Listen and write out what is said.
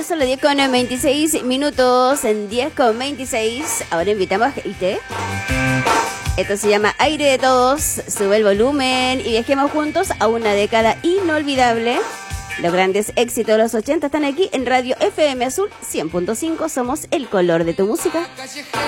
son las 10:26 minutos, en 10:26. Ahora invitamos a gente. Esto se llama Aire de Todos. Sube el volumen y viajemos juntos a una década inolvidable. Los grandes éxitos de los 80 están aquí en Radio FM Azul 100.5. Somos el color de tu música.